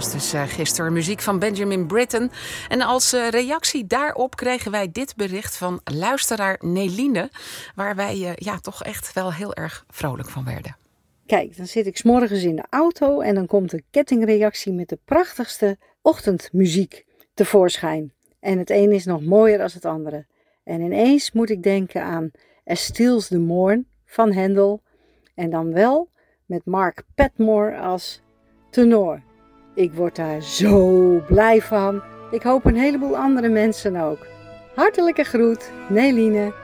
was dus gisteren muziek van Benjamin Britten. En als reactie daarop kregen wij dit bericht van luisteraar Neline, waar wij toch echt wel heel erg vrolijk van werden. Kijk, dan zit ik 's morgens in de auto en dan komt de kettingreactie met de prachtigste ochtendmuziek tevoorschijn. En het een is nog mooier dan het andere. En ineens moet ik denken aan As Steals the Morn van Handel. En dan wel met Mark Padmore als tenor. Ik word daar zo blij van. Ik hoop een heleboel andere mensen ook. Hartelijke groet, Neline.